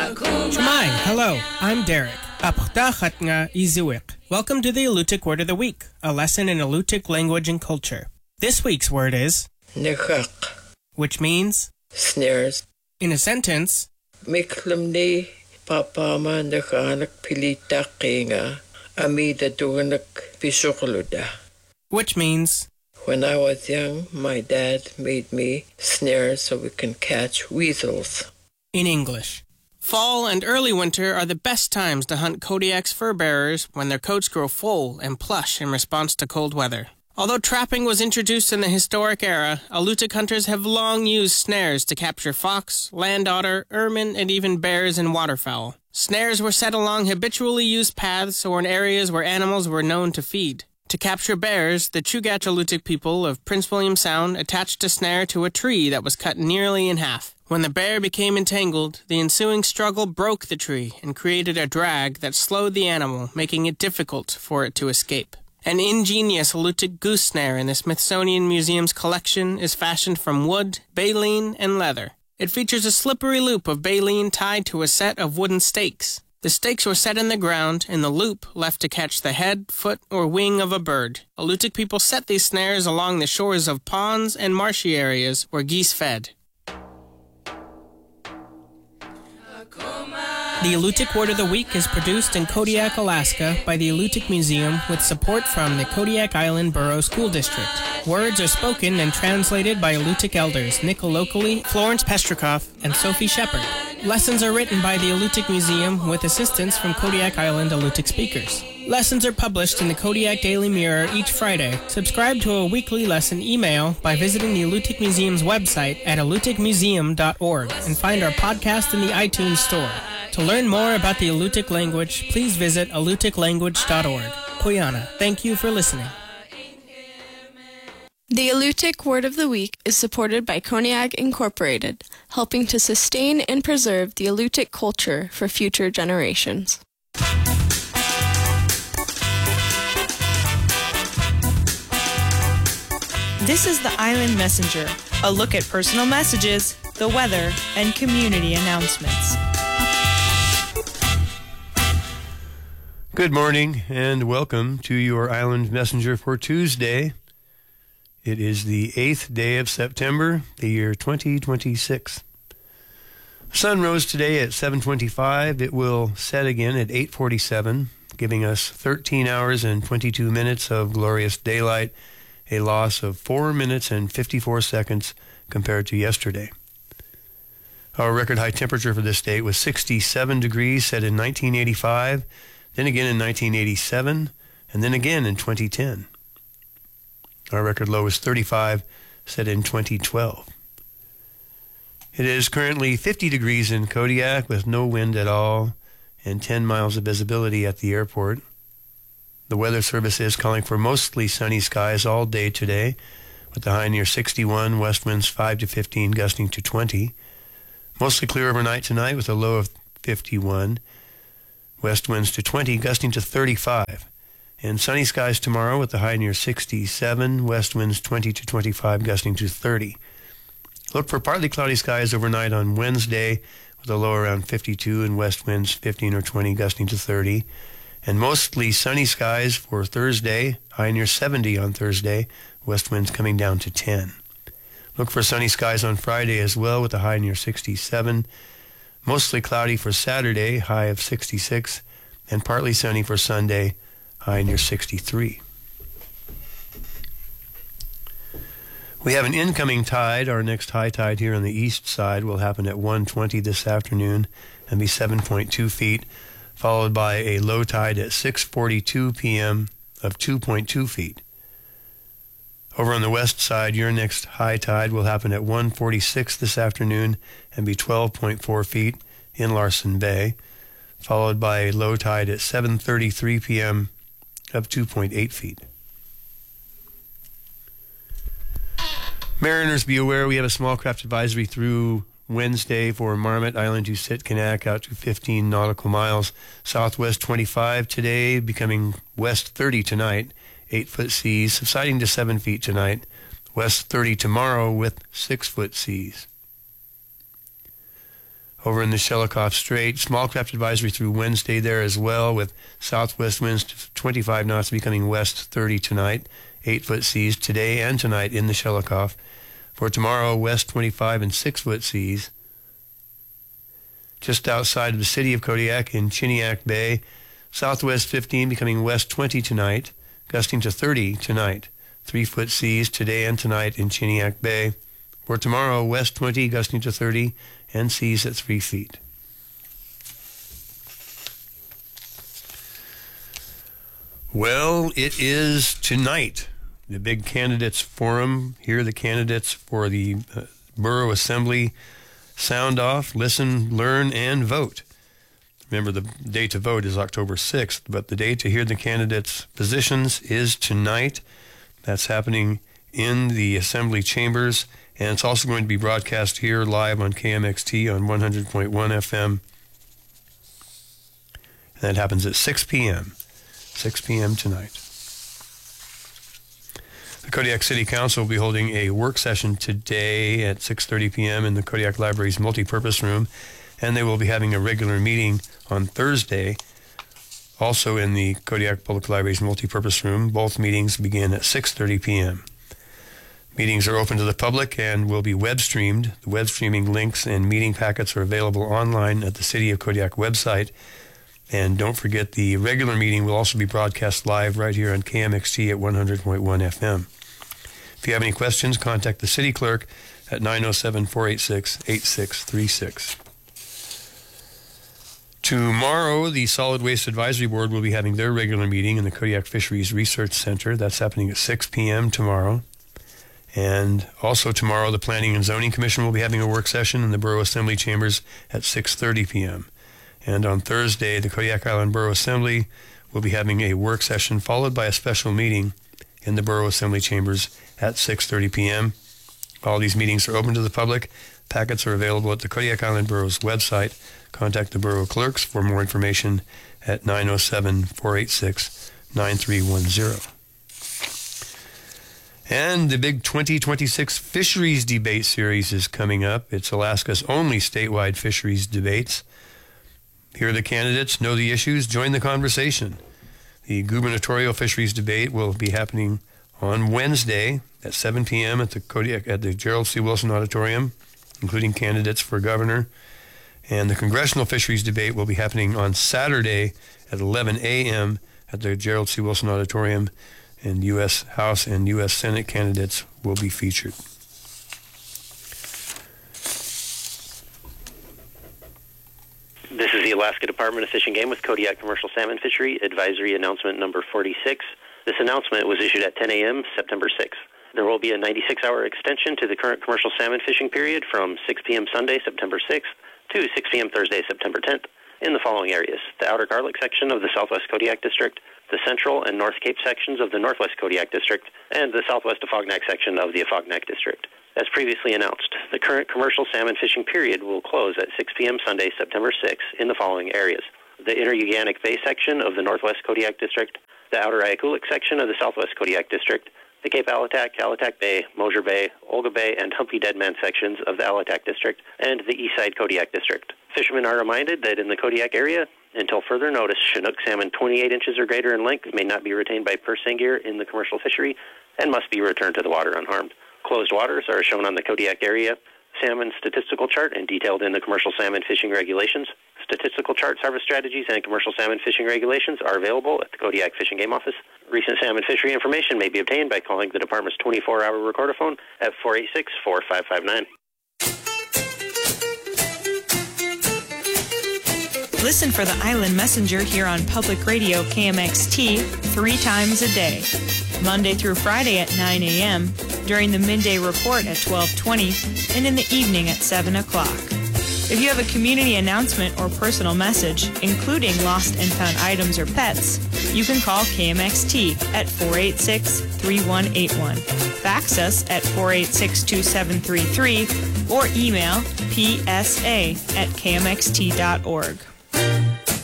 Shemai, hello, I'm Derek. Apchtachat nga iziwik. Welcome to the Alutiiq Word of the Week, a lesson in Alutiiq language and culture. This week's word is Nekak, which means snares. in a sentence, Miklamni papama nakanak pilita kinga amida duganak pisukuluda. which means When I was young, my dad made me snares so we can catch weasels. in English. Fall and early winter are the best times to hunt Kodiak's fur bearers when their coats grow full and plush in response to cold weather. Although trapping was introduced in the historic era, Alutiiq hunters have long used snares to capture fox, land otter, ermine, and even bears and waterfowl. Snares were set along habitually used paths or in areas where animals were known to feed. To capture bears, the Chugach Alutiiq people of Prince William Sound attached a snare to a tree that was cut nearly in half. When the bear became entangled, the ensuing struggle broke the tree and created a drag that slowed the animal, making it difficult for it to escape. An ingenious Alutiiq goose snare in the Smithsonian Museum's collection is fashioned from wood, baleen, and leather. It features a slippery loop of baleen tied to a set of wooden stakes. The stakes were set in the ground, and the loop left to catch the head, foot, or wing of a bird. Alutiiq people set these snares along the shores of ponds and marshy areas where geese fed. The Alutiiq Word of the Week is produced in Kodiak, Alaska by the Alutiiq Museum with support from the Kodiak Island Borough School District. Words are spoken and translated by Alutiiq elders Nick Alokli, Florence Pestrikoff, and Sophie Shepard. Lessons are written by the Alutiiq Museum with assistance from Kodiak Island Alutiiq speakers. Lessons are published in the Kodiak Daily Mirror each Friday. Subscribe to a weekly lesson email by visiting the Alutiiq Museum's website at alutiiqmuseum.org and find our podcast in the iTunes Store. To learn more about the Alutiiq language, please visit alutiiqlanguage.org. Kuyana, thank you for listening. The Alutiiq Word of the Week is supported by Koniag Incorporated, helping to sustain and preserve the Alutiiq culture for future generations. This is the Island Messenger, a look at personal messages, the weather, and community announcements. Good morning and welcome to your Island Messenger for Tuesday. It is the 8th day of September, the year 2026. The sun rose today at 7:25. It will set again at 8:47, giving us 13 hours and 22 minutes of glorious daylight, a loss of 4 minutes and 54 seconds compared to yesterday. Our record high temperature for this date was 67 degrees, set in 1985, then again in 1987, and then again in 2010. Our record low was 35, set in 2012. It is currently 50 degrees in Kodiak with no wind at all and 10 miles of visibility at the airport. The Weather Service is calling for mostly sunny skies all day today, with the high near 61, west winds 5 to 15, gusting to 20. Mostly clear overnight tonight with a low of 51, west winds to 20, gusting to 35. And sunny skies tomorrow with the high near 67, west winds 20 to 25, gusting to 30. Look for partly cloudy skies overnight on Wednesday with a low around 52 and west winds 15 or 20, gusting to 30. And mostly sunny skies for Thursday, high near 70 on Thursday, west winds coming down to 10. Look for sunny skies on Friday as well with a high near 67. Mostly cloudy for Saturday, high of 66, and partly sunny for Sunday, high near 63. We have an incoming tide. Our next high tide here on the east side will happen at 1:20 this afternoon and be 7.2 feet, followed by a low tide at 6:42 p.m. of 2.2 feet. Over on the west side, your next high tide will happen at 1:46 this afternoon and be 12.4 feet in Larsen Bay, followed by a low tide at 7:33 p.m. of 2.8 feet. Mariners, be aware we have a small craft advisory through Wednesday for Marmot Island to Sitkinak out to 15 nautical miles. Southwest 25 today, becoming west 30 tonight, 8-foot seas, subsiding to 7 feet tonight. West 30 tomorrow with 6-foot seas. over in the Shelikof Strait. Small craft advisory through Wednesday there as well, with southwest winds to 25 knots becoming west 30 tonight. 8-foot seas today and tonight in the Shelikof. For tomorrow, west 25 and 6-foot seas. Just outside of the city of Kodiak in Chiniak Bay, southwest 15 becoming west 20 tonight, gusting to 30 tonight. 3-foot seas today and tonight in Chiniak Bay. For tomorrow, west 20 gusting to 30 and seas at 3 feet. Well, it is tonight, the big candidates forum. Here are the candidates for the Borough Assembly sound off, listen, learn, and vote. Remember, the day to vote is October 6th, but the day to hear the candidates' positions is tonight. That's happening in the Assembly chambers, and it's also going to be broadcast here live on KMXT on 100.1 FM. And that happens at 6 p.m. 6 p.m. tonight. The Kodiak City Council will be holding a work session today at 6:30 p.m. in the Kodiak Library's multipurpose room, and they will be having a regular meeting on Thursday, also in the Kodiak Public Library's multipurpose room. Both meetings begin at 6:30 p.m. Meetings are open to the public and will be web streamed. The web streaming links and meeting packets are available online at the City of Kodiak website. And don't forget, the regular meeting will also be broadcast live right here on KMXT at 100.1 FM. If you have any questions, contact the city clerk at 907-486-8636. Tomorrow, the Solid Waste Advisory Board will be having their regular meeting in the Kodiak Fisheries Research Center. That's happening at 6 p.m. tomorrow. And also tomorrow, the Planning and Zoning Commission will be having a work session in the Borough Assembly chambers at 6:30 p.m. And on Thursday, the Kodiak Island Borough Assembly will be having a work session followed by a special meeting in the Borough Assembly chambers at 6:30 p.m. All these meetings are open to the public. Packets are available at the Kodiak Island Borough's website. Contact the borough clerks for more information at 907-486-9310. And the big 2026 Fisheries Debate Series is coming up. It's Alaska's only statewide fisheries debates. Here are the candidates. Know the issues. Join the conversation. The gubernatorial fisheries debate will be happening on Wednesday at 7 p.m. at the Gerald C. Wilson Auditorium, including candidates for governor. And the congressional fisheries debate will be happening on Saturday at 11 a.m. at the Gerald C. Wilson Auditorium, and U.S. House and U.S. Senate candidates will be featured. This is the Alaska Department of Fish and Game with Kodiak Commercial Salmon Fishery Advisory Announcement number 46. This announcement was issued at 10 a.m. September 6th. There will be a 96-hour extension to the current commercial salmon fishing period from 6 p.m. Sunday, September 6th to 6 p.m. Thursday, September 10th in the following areas: the Outer Garlic section of the Southwest Kodiak District, the Central and North Cape sections of the Northwest Kodiak District, and the Southwest Afognak section of the Afognak District. As previously announced, the current commercial salmon fishing period will close at 6 p.m. Sunday, September 6th in the following areas: the Inner-Uganic Bay section of the Northwest Kodiak District, the Outer Ayakulik section of the Southwest Kodiak District, the Cape Alatak, Alatak Bay, Mosier Bay, Olga Bay, and Humpy Deadman sections of the Alatak District, and the Eastside Kodiak District. Fishermen are reminded that in the Kodiak area, until further notice, Chinook salmon 28 inches or greater in length may not be retained by purse seine gear in the commercial fishery and must be returned to the water unharmed. Closed waters are shown on the Kodiak area salmon statistical chart and detailed in the commercial salmon fishing regulations. Statistical charts, harvest strategies, and commercial salmon fishing regulations are available at the Kodiak Fish and Game Office. Recent salmon fishery information may be obtained by calling the department's 24-hour recorder-phone at 486-4559. Listen for the Island Messenger here on Public Radio KMXT 3 times a day, Monday through Friday at 9 a.m., during the midday report at 12:20, and in the evening at 7 o'clock. If you have a community announcement or personal message, including lost and found items or pets, you can call KMXT at 486-3181. Fax us at 486-2733 or email psa@kmxt.org.